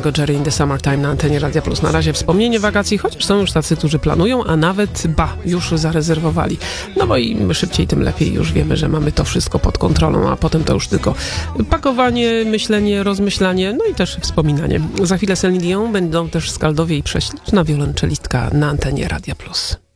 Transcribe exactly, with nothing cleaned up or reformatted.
Django Jerry in the Summertime na antenie Radia Plus. Na razie wspomnienie wakacji, chociaż są już tacy, którzy planują, a nawet, ba, już zarezerwowali. No bo im szybciej, tym lepiej. Już wiemy, że mamy to wszystko pod kontrolą, a potem to już tylko pakowanie, myślenie, rozmyślanie, no i też wspominanie. Za chwilę Celine Dion, będą też Skaldowie i Prześliczna wiolonczelistka na antenie Radia Plus.